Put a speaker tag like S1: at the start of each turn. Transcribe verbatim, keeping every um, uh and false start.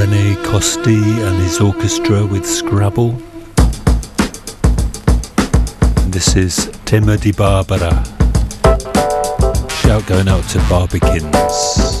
S1: Rene Costi and his orchestra with Scrabble. And this is Tema di Barbara. Shout going out to Barbikins.